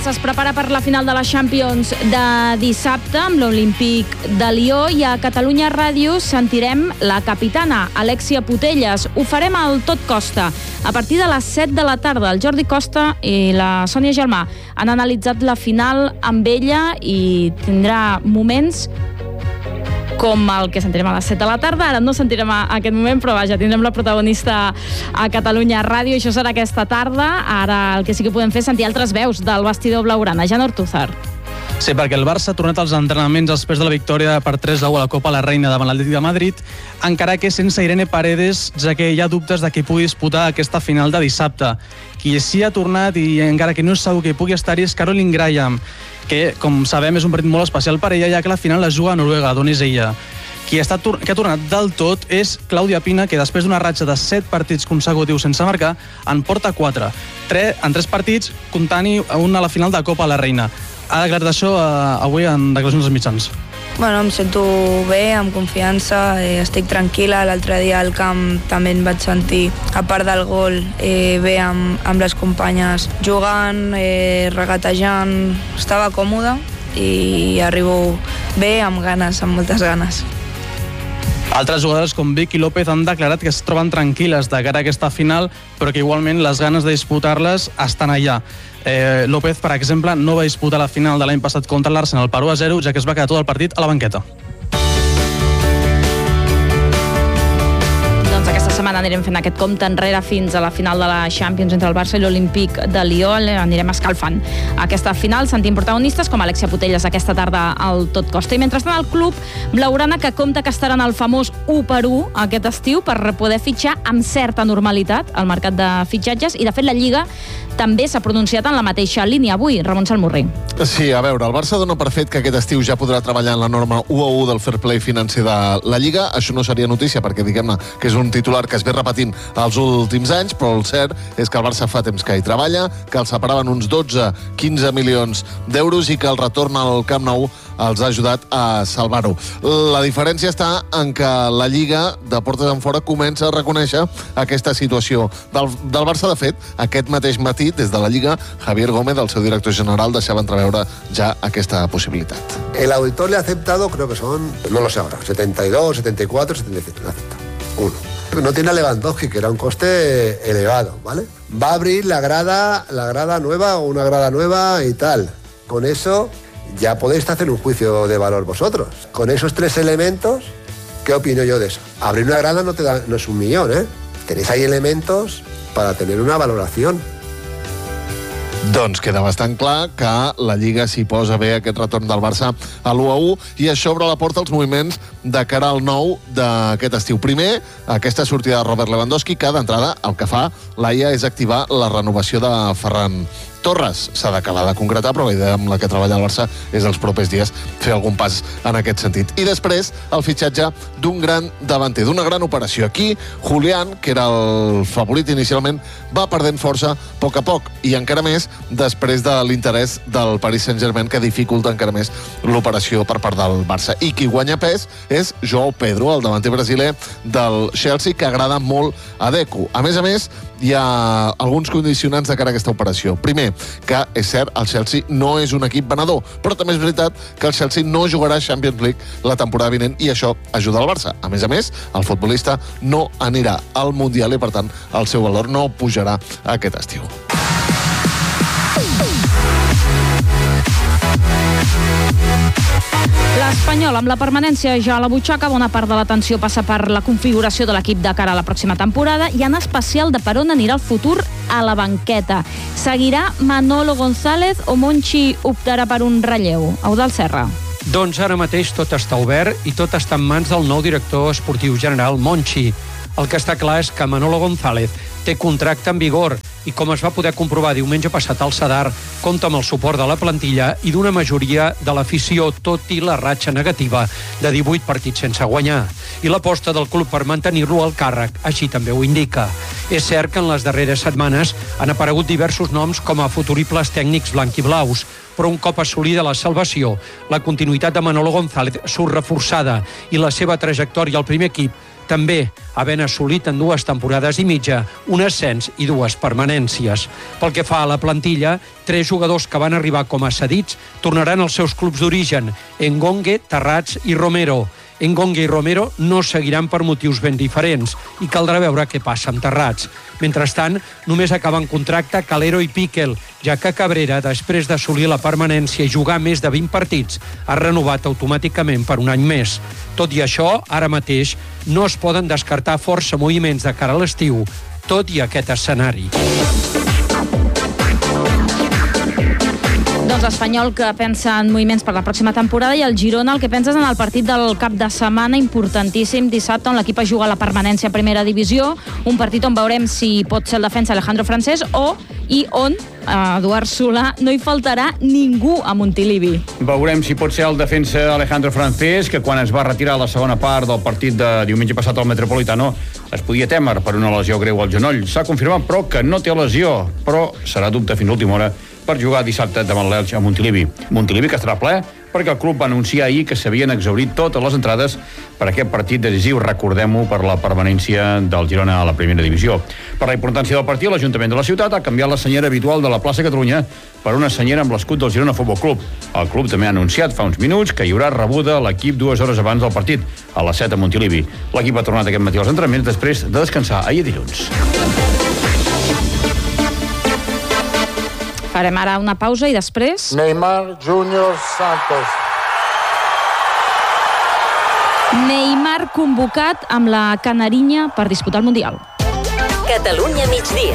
Barça es prepara per la final de la Champions de dissabte amb l'Olímpic de Lió i a Catalunya Ràdio sentirem la capitana Alexia Putellas. Ho farem al Tot Costa. A partir de les 7 de la tarda, el Jordi Costa i la Sònia Germà han analitzat la final amb ella i tindrà moments com el que sentirem a les 7 de la tarda. Ara no sentirem aquest moment, però vaja, tindrem la protagonista a Catalunya Ràdio. Això serà aquesta tarda. Ara el que sí que podem fer és sentir altres veus del vestidor blaugrana. Jan Ortúzar. Sí, perquè el Barça ha tornat als entrenaments després de la victòria per 3-1 a la Copa la Reina davant l'Atlètic de Madrid, encara que sense Irene Paredes, ja que hi ha dubtes de qui pugui disputar aquesta final de dissabte. Qui sí ha tornat i encara que no és segur que pugui estar-hi és Caroline Graham, que, com sabem, és un partit molt especial per ella, ja que la final la juga a Noruega, d'on és ella. Qui ha tornat del tot és Clàudia Pina, que després d'una ratxa de 7 partits consecutius sense marcar, en porta 4. En 3 partits, comptant-hi un a la final de Copa la Reina. Ha declarat això avui en declaracions als mitjans. Bueno, em sento bé, amb confiança, estic tranquil·la. L'altre dia al camp també em vaig sentir, a part del gol, bé amb les companyes, jugant, regatejant. Estava còmoda i arribo bé, amb ganes, amb moltes ganes. Altres jugadores com Vicky López han declarat que es troben tranquil·les de cara a aquesta final, però que igualment les ganes de disputar-les estan allà. López, per exemple, no va disputar la final de l'any passat contra l'Arsenal per 1-0, ja que es va quedar tot el partit a la banqueta. Aquesta setmana anirem fent aquest compte enrere fins a la final de la Champions entre el Barça i l'Olímpic de Lió. Anirem escalfant aquesta final, sentint protagonistes com Alexia Putellas aquesta tarda al Tot Costa. I mentrestant el club blaugrana, que compta que estaran al famós 1-1 aquest estiu per poder fitxar amb certa normalitat al mercat de fitxatges, i de fet la Lliga també s'ha pronunciat en la mateixa línia avui. Ramon Salmurri. Sí, a veure, el Barça dona per fet que aquest estiu ja podrà treballar en la norma 1-1 del fair play financer de la Lliga. Això no seria notícia perquè, diguem-ne, que és un titular que es ve repetint els últims anys, però el cert és que el Barça fa temps que hi treballa, que el separaven uns 12-15 milions d'euros i que el retorn al Camp Nou els ha ajudat a salvar-ho. La diferència està en que la Lliga, de portes enfora, comença a reconèixer aquesta situació del Barça. De fet, aquest mateix matí, des de la Lliga, Javier Gómez, el seu director general, deixava entreveure ja aquesta possibilitat. El auditor le ha aceptado, creo que son, no lo sé ahora, 72, 74, 77, lo ha aceptado. Uno. No tiene a Lewandowski, que era un coste elevado, ¿vale? Va a abrir la grada nueva o una grada nueva y tal. Con eso ya podéis hacer un juicio de valor vosotros. Con esos 3 elementos, ¿qué opino yo de eso? Abrir una grada no es 1 millón, ¿eh? Tenéis ahí elementos para tener una valoración. Doncs queda bastant clar que la Lliga s'hi posa bé aquest retorn del Barça a l'1-1 i això obre la porta als moviments de cara al nou d'aquest estiu. Primer, aquesta sortida de Robert Lewandowski, que d'entrada el que fa l'AIA és activar la renovació de Ferran Torres. S'ha d'acabar de concretar, però la idea amb la que treballa el Barça és els propers dies fer algun pas en aquest sentit. I després, el fitxatge d'un gran davanter, d'una gran operació. Aquí, Julián, que era el favorit inicialment, va perdent força a poc, i encara més després de l'interès del Paris Saint-Germain, que dificulta encara més l'operació per part del Barça. I qui guanya pes és João Pedro, el davanter brasiler del Chelsea, que agrada molt a Deco. A més, hi ha alguns condicionants de cara a aquesta operació. Primer, que és cert, el Chelsea no és un equip venedor, però també és veritat que el Chelsea no jugarà Champions League la temporada vinent i això ajuda al Barça. A més, el futbolista no anirà al Mundial i, per tant, el seu valor no pujarà aquest estiu. L'Espanyol, amb la permanència ja a la butxaca, bona part de l'atenció passa per la configuració de l'equip de cara a la pròxima temporada i en especial de per on anirà el futur a la banqueta. Seguirà Manolo González o Monchi optarà per un relleu? Eudald Serra. Doncs ara mateix tot està obert i tot està en mans del nou director esportiu general, Monchi. El que està clar és que Manolo González té contracte en vigor i, com es va poder comprovar diumenge passat al Sadar, compta amb el suport de la plantilla i d'una majoria de l'afició, tot i la ratxa negativa de 18 partits sense guanyar. I l'aposta del club per mantenir-lo al càrrec, així també ho indica. És cert que en les darreres setmanes han aparegut diversos noms com a futuribles tècnics blanquiblaus, però un cop assolida la salvació, la continuïtat de Manolo González surt reforçada i la seva trajectòria al primer equip també havent assolit en 2 temporades i mitja un ascens i 2 permanències. Pel que fa a la plantilla, 3 jugadors que van arribar com a cedits tornaran als seus clubs d'origen, Engongue, Terrats i Romero. Engongue i Romero no seguiran per motius ben diferents i caldrà veure què passa amb Terrats. Mentrestant, només acaben contracte Calero i Piquel, ja que Cabrera, després d'assolir la permanència i jugar més de 20 partits, ha renovat automàticament per un any més. Tot i això, ara mateix, no es poden descartar força moviments de cara a l'estiu, tot i aquest escenari. Doncs l'Espanyol que pensa en moviments per la pròxima temporada i el Girona el que pensa és en el partit del cap de setmana importantíssim dissabte on l'equip juga a la permanència a primera divisió, un partit on veurem si pot ser el defensa Alejandro Francés i on Eduard Solà no hi faltarà ningú a Montilivi. Veurem si pot ser el defensa Alejandro Francés, que quan es va retirar a la segona part del partit de diumenge passat al Metropolitano es podia témer per una lesió greu al genoll. S'ha confirmat, però, que no té lesió, però serà dubte fins a última hora per jugar dissabte davant l'Elx a Montilivi. Montilivi que estarà ple perquè el club va anunciar ahir que s'havien exhaurit totes les entrades per aquest partit decisiu, recordem-ho, per la permanència del Girona a la primera divisió. Per la importància del partit, l'Ajuntament de la ciutat ha canviat la senyera habitual de la plaça Catalunya per una senyera amb l'escut del Girona Futbol Club. El club també ha anunciat fa uns minuts que hi haurà rebuda a l'equip 2 hores abans del partit, a les 7 a Montilivi. L'equip ha tornat aquest matí als entrenaments després de descansar ahir dilluns. Farem ara una pausa i després... Neymar Júnior Santos. Neymar convocat amb la Canarinya per disputar el Mundial. Catalunya migdia.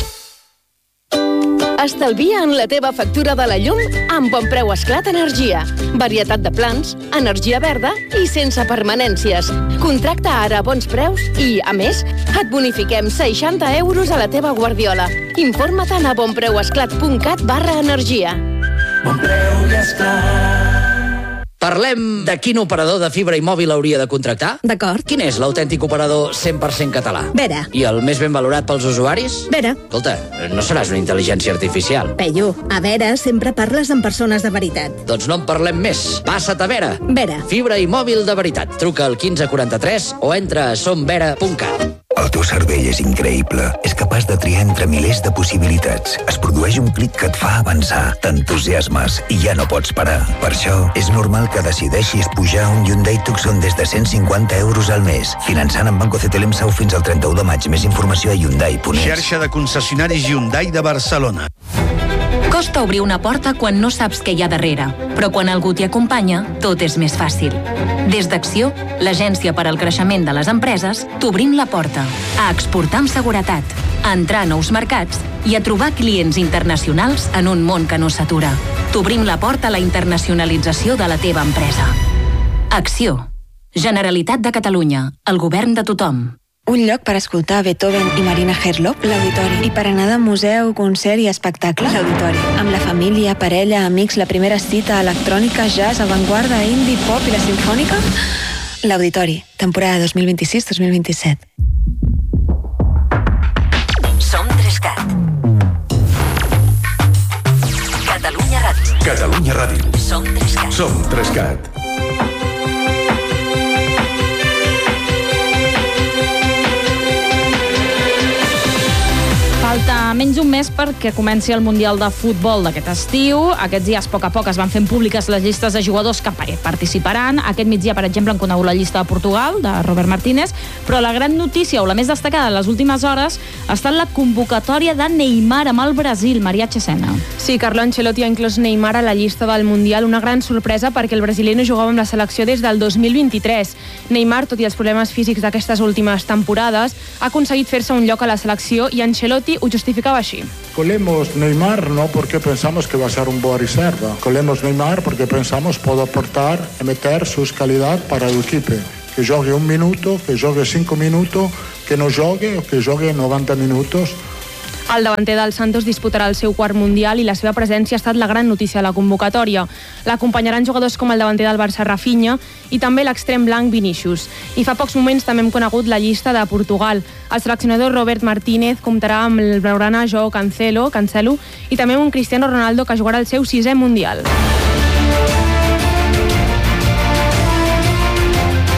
Estalvia en la teva factura de la llum amb Bonpreu Esclat Energia. Varietat de plans, energia verda i sense permanències. Contracta ara a bons preus i, a més, et bonifiquem 60 euros a la teva guardiola. Informa't a bonpreuesclat.cat/energia. Bonpreu i Esclat. Parlem de quin operador de fibra i mòbil hauria de contractar? D'acord. Quin és l'autèntic operador 100% català? Vera. I el més ben valorat pels usuaris? Vera. Escolta, no seràs una intel·ligència artificial. Peyu, a Vera sempre parles amb persones de veritat. Doncs no en parlem més. Passa't a Vera. Vera. Fibra i mòbil de veritat. Truca al 1543 o entra a somvera.cat. El teu cervell és increïble. És capaç de triar entre milers de possibilitats. Es produeix un clic que et fa avançar. T'entusiasmes i ja no pots parar. Per això, és normal que decideixis pujar un Hyundai Tucson des de 150 euros al mes. Finançant amb Banco CTLM Sau fins al 31 de maig. Més informació a Hyundai.es. Xarxa de concessionaris Hyundai de Barcelona. Costa obrir una porta quan no saps què hi ha darrere, però quan algú t'hi acompanya, tot és més fàcil. Des d'Acció, l'agència per al creixement de les empreses, t'obrim la porta a exportar amb seguretat, a entrar a nous mercats i a trobar clients internacionals en un món que no s'atura. T'obrim la porta a la internacionalització de la teva empresa. Acció. Generalitat de Catalunya. El govern de tothom. Un lloc per escoltar Beethoven i Marina Herlop, l'Auditori. I per anar de museu, concert i espectacle, l'Auditori. Amb la família, parella, amics, la primera cita, electrònica, jazz, avantguarda, indie, pop i la sinfònica, l'Auditori. Temporada 2026-2027. Som 3CAT. Catalunya Ràdio. Catalunya Ràdio. Som 3CAT. Som 3CAT. Falta menys d'un mes perquè comenci el Mundial de Futbol d'aquest estiu. Aquests dies, a poc es van fent públiques les llistes de jugadors que participaran. Aquest migdia, per exemple, han conegut la llista de Portugal, de Robert Martínez, però la gran notícia, o la més destacada en les últimes hores, ha estat la convocatòria de Neymar amb el Brasil. Maria Chesena. Sí, Carlo Ancelotti ha inclòs Neymar a la llista del Mundial, una gran sorpresa perquè el brasiler no jugava amb la selecció des del 2023. Neymar, tot i els problemes físics d'aquestes últimes temporades, ha aconseguit fer-se un lloc a la selecció i Ancelotti ho justificava així. Colemos Neymar no porque pensamos que va a ser un boa reserva. Colemos Neymar porque pensamos puede aportar y meter sus calidades para el equipo. Que jogue un minuto, que jogue 5 minutos, que no jogue o que jogue 90 minutos. El davanter del Santos disputarà el seu quart Mundial i la seva presència ha estat la gran notícia de la convocatòria. L'acompanyaran jugadors com el davanter del Barça Rafinha i també l'extrem blanc Vinícius. I fa pocs moments també hem conegut la llista de Portugal. El seleccionador Robert Martínez comptarà amb el blaugrana João Cancelo i també amb un Cristiano Ronaldo que jugarà el seu 6è Mundial. I a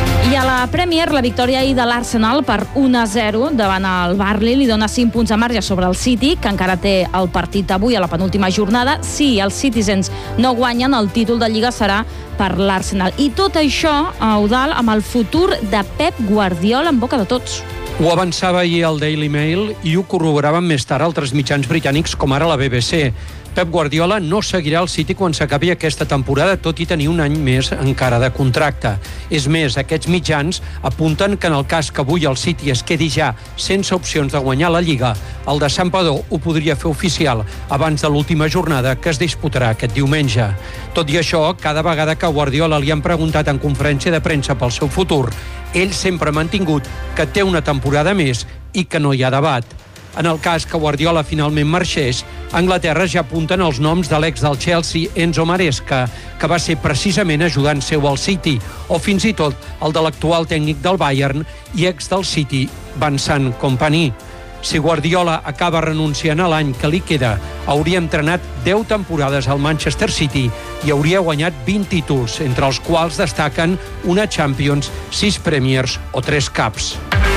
la Premier, la victòria ahir de l'Arsenal per 1-0 davant el Burnley li dona 5 punts de marge sobre el City, que encara té el partit avui a la penúltima jornada. Si els Citizens no guanyen, el títol de Lliga serà per l'Arsenal. I tot això, Eudald, amb el futur de Pep Guardiola en boca de tots. Ho avançava ahir el Daily Mail i ho corroboraven més tard altres mitjans britànics com ara la BBC. Pep Guardiola no seguirà al City quan s'acabi aquesta temporada, tot i tenir un any més encara de contracte. És més, aquests mitjans apunten que en el cas que avui el City es quedi ja sense opcions de guanyar la Lliga, el de Santpedor ho podria fer oficial abans de l'última jornada que es disputarà aquest diumenge. Tot i això, cada vegada que a Guardiola li han preguntat en conferència de premsa pel seu futur, ell sempre ha mantingut que té una temporada més i que no hi ha debat. En el cas que Guardiola finalment marxés, a Anglaterra ja apunten els noms de l'ex del Chelsea, Enzo Maresca, que va ser precisament ajudant seu al City, o fins i tot el de l'actual tècnic del Bayern i ex del City, Vincent Kompany. Si Guardiola acaba renunciant a l'any que li queda, hauria entrenat 10 temporades al Manchester City i hauria guanyat 20 títols, entre els quals destaquen una Champions, 6 Premiers o 3 Cups.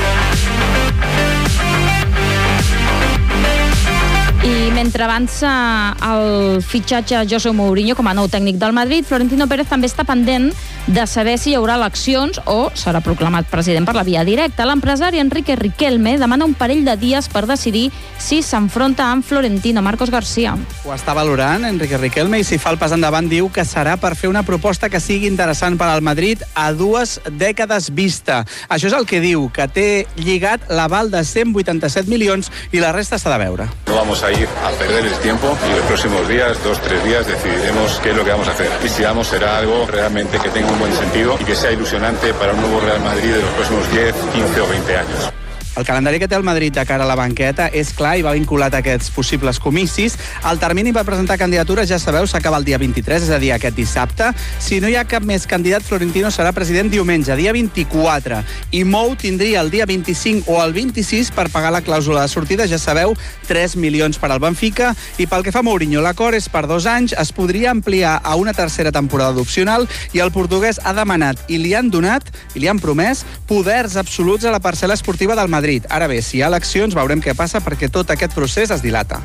I mentre avança el fitxatge de José Mourinho com a nou tècnic del Madrid, Florentino Pérez també està pendent de saber si hi haurà eleccions o serà proclamat president per la via directa. L'empresari Enrique Riquelme demana un parell de dies per decidir si s'enfronta amb Florentino. Marcos García. Ho està valorant Enrique Riquelme i si fa el pas endavant diu que serà per fer una proposta que sigui interessant per al Madrid a 2 dècades vista. Això és el que diu, que té lligat l'aval de 187 milions i la resta s'ha de veure. No vamos a ir a perder el tiempo y los próximos días, 2-3 días, decidiremos qué es lo que vamos a hacer. Y si vamos será algo realmente que tenga un buen sentido y que sea ilusionante para un nuevo Real Madrid de los próximos 10, 15 o 20 años. El calendari que té el Madrid de cara a la banqueta és clar i va vinculat a aquests possibles comicis. El termini per presentar candidatures, ja sabeu, s'acaba el dia 23, és a dir, aquest dissabte. Si no hi ha cap més candidat, Florentino serà president diumenge, dia 24. I Mou tindria el dia 25 o el 26 per pagar la clàusula de sortida, ja sabeu, 3 milions per al Benfica. I pel que fa a Mourinho, l'acord és per 2 anys, es podria ampliar a una tercera temporada opcional i el portuguès ha demanat i li han donat, i li han promès, poders absoluts a la parcel·la esportiva del Madrid. Ara bé, si hi ha eleccions, veurem què passa perquè tot aquest procés es dilata.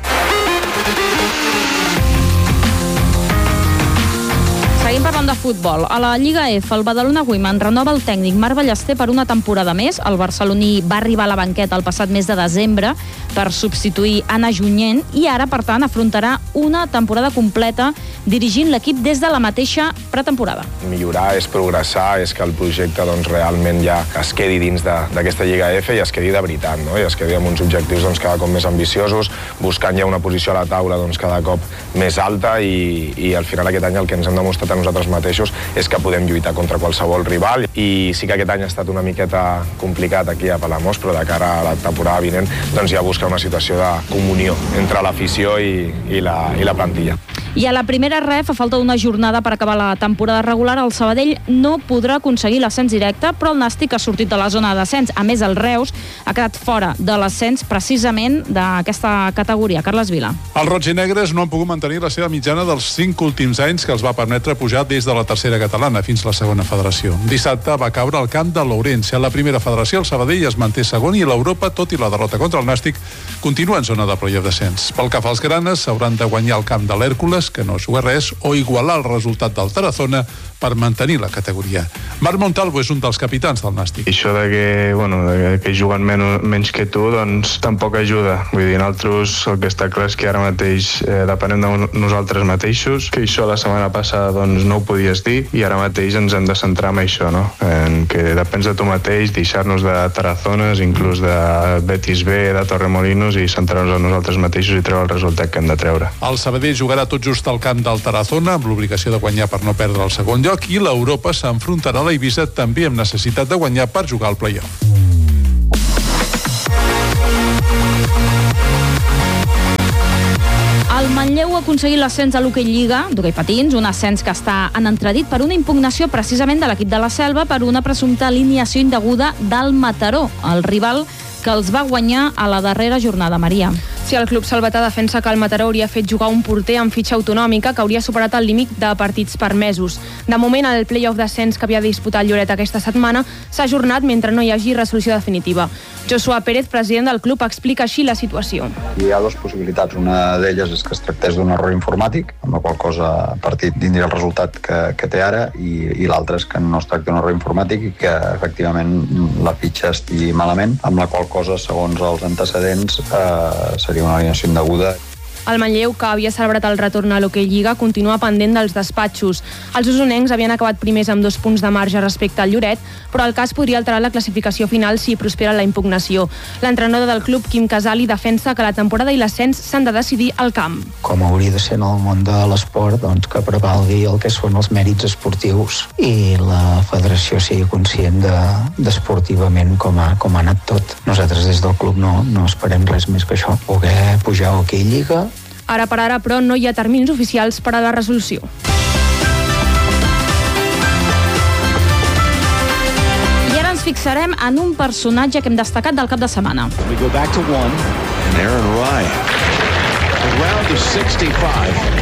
Seguim parlant de futbol. A la Lliga F, el Badalona Women renova el tècnic Marc Ballester per una temporada més. El barceloní va arribar a la banqueta el passat mes de desembre per substituir Anna Junyent i ara, per tant, afrontarà una temporada completa dirigint l'equip des de la mateixa pretemporada. Millorar és progressar, és que el projecte realment ja es quedi dins d'aquesta Lliga F i es quedi de veritat, no? I es quedi amb uns objectius cada cop més ambiciosos, buscant ja una posició a la taula cada cop més alta i al final aquest any el que ens hem demostrat a nosaltres mateixos és que podem lluitar contra qualsevol rival i sí que aquest any ha estat una miqueta complicat aquí a Palamós, però de cara a la temporada vinent doncs ja busca una situació de comunió entre l'afició i la plantilla. I a la primera ref, a falta d'una jornada per acabar la temporada regular, el Sabadell no podrà aconseguir l'ascens directe, però el Nàstic ha sortit de la zona d'ascens. A més, el Reus ha quedat fora de l'ascens precisament d'aquesta categoria. Carles Vila. Els roig i negres no han pogut mantenir la seva mitjana dels 5 últims anys que els va permetre pujar des de la tercera catalana fins a la segona federació. Dissabte va caure al camp de l'Ourense. A la primera federació, el Sabadell es manté segon i l'Europa, tot i la derrota contra el Nàstic, continua en zona de playoff d'ascens. Pel que fa als granes, s'hauran de guanyar el camp de l'Hèrcules, que no juga res, o igualar el resultat del Tarazona per mantenir la categoria. Marc Montalvo és un dels capitans del Nàstic. Això que juguen menys que tu, doncs tampoc ajuda. Vull dir, nosaltres el que està clar és que ara mateix depenem de nosaltres mateixos, que això la setmana passada doncs no ho podies dir, i ara mateix ens hem de centrar en això, no? En que depens de tu mateix, deixar-nos de Tarazones, inclús de Betis B, de Torremolinos, i centrar-nos en nosaltres mateixos i treure el resultat que hem de treure. El Sabadell jugarà tot just al camp del Tarazona, amb l'obligació de guanyar per no perdre el segon lloc, i l'Europa s'enfrontarà a l'Eivissa també amb necessitat de guanyar per jugar al play-off. El Manlleu ha aconseguit l'ascens a l'Hockey Lliga d'hoquei patins, un ascens que està en entredit per una impugnació precisament de l'equip de la Selva per una presumpta alineació indeguda del Mataró, el rival que els va guanyar a la darrera jornada, Maria. Sí, el club salvatà defensa que el Mataró hauria fet jugar un porter amb fitxa autonòmica que hauria superat el límit de partits permesos. De moment, el play-off d'ascens que havia de disputar el Lloret aquesta setmana s'ha ajornat mentre no hi hagi resolució definitiva. Josué Pérez, president del club, explica així la situació. Hi ha dues possibilitats. Una d'elles és que es tractés d'un error informàtic, amb la qual cosa el partit tindria el resultat que té ara, i l'altra és que no es tracta d'un error informàtic i que efectivament la fitxa estigui malament, amb la qual cosa, segons els antecedents, seria una alineació indeguda. El Manlleu, que havia celebrat el retorn a l'Hockey Lliga, continua pendent dels despatxos. Els usonencs havien acabat primers amb 2 punts de marge respecte al Lloret, però el cas podria alterar la classificació final si prospera la impugnació. L'entrenador del club, Quim Casali, defensa que la temporada i l'ascens s'han de decidir al camp. Com hauria de ser en el món de l'esport, doncs que prevalgui el que són els mèrits esportius i la federació sigui conscient d'esportivament com ha anat tot. Nosaltres des del club no esperem res més que això, poder pujar a Hockey Lliga. Ara per ara, però, no hi ha terminis oficials per a la resolució. I ara ens fixarem en un personatge que hem destacat del cap de setmana. We go back to one, and Aaron Rai. The round of 65.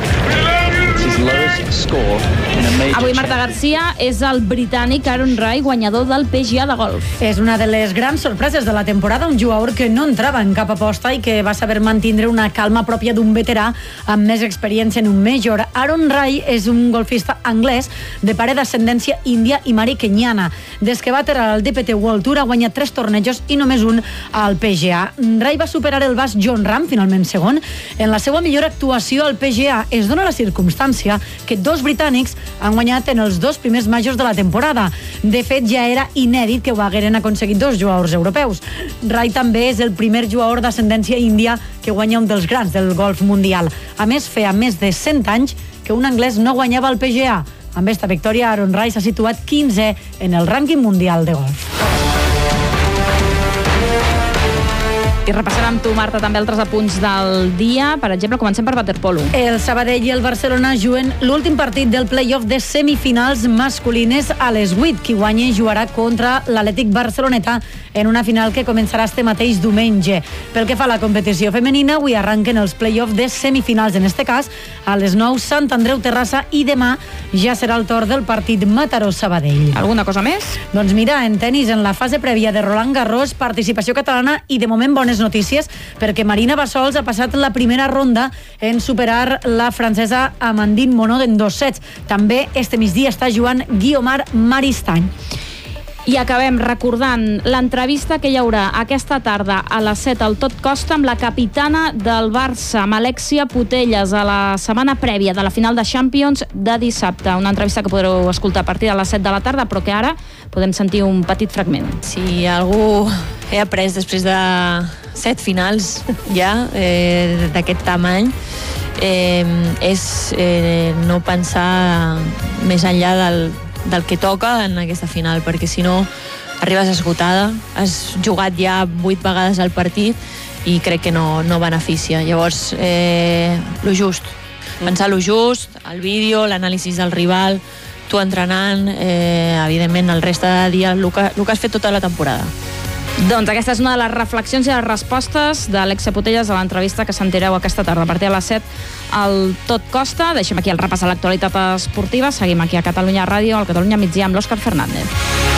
Avui Marta Garcia és el britànic Aaron Rai, guanyador del PGA de golf. És una de les grans sorpreses de la temporada, un jugador que no entrava en cap aposta i que va saber mantindre una calma pròpia d'un veterà amb més experiència en un major. Aaron Rai és un golfista anglès de pare d'ascendència índia i mare kenyana. Des que va aterrar al DPT World Tour ha guanyat 3 tornejos i només un al PGA. Rai va superar el basc Jon Rahm, finalment segon, en la seva millor actuació al PGA. Es dona la circumstància que 2 britànics han guanyat en els 2 primers majors de la temporada. De fet, ja era inèdit que ho hagueren aconseguit 2 jugadors europeus. Rai també és el primer jugador d'ascendència índia que guanya un dels grans del golf mundial. A més, feia més de 100 anys que un anglès no guanyava el PGA. Amb esta victòria, Aaron Rai s'ha situat 15è en el rànquing mundial de golf. I repassarem amb tu, Marta, també altres apunts del dia. Per exemple, comencem per waterpolo. El Sabadell i el Barcelona juguen l'últim partit del play-off de semifinals masculines a les 8. Qui guanyi jugarà contra l'Atlètic Barceloneta en una final que començarà este mateix diumenge. Pel que fa a la competició femenina, avui arranquen els play-off de semifinals. En este cas, a les 9, Sant Andreu Terrassa, i demà ja serà el torn del partit Mataró-Sabadell. Alguna cosa més? Doncs mira, en tenis, en la fase prèvia de Roland Garros, participació catalana i de moment bones notícies, perquè Marina Bassols ha passat la primera ronda en superar la francesa Amandine Monod en 2 sets. També este migdia està jugant Guiomar Maristany. I acabem recordant l'entrevista que hi haurà aquesta tarda a les 7 al Tot Costa amb la capitana del Barça, amb Alexia Putellas, a la setmana prèvia de la final de Champions de dissabte. Una entrevista que podreu escoltar a partir de les 7 de la tarda, però que ara podem sentir un petit fragment. Si algú he après després de 7 finals ja d'aquest tamany, és no pensar més enllà del que toca en aquesta final, perquè si no arribes esgotada, has jugat ja 8 vegades al partit i crec que no beneficia. Llavors, lo just, pensar lo just, el vídeo, l'anàlisi del rival, tu entrenant, evidentment el reste de dia, el que has fet tota la temporada. Doncs aquesta és una de les reflexions i les respostes d'Alexia Putellas a l'entrevista que sentireu aquesta tarda a partir de les 7 al Tot Costa. Deixem aquí el repàs a l'actualitat esportiva. Seguim aquí a Catalunya Ràdio, al Catalunya Migdia amb l'Òscar Fernández.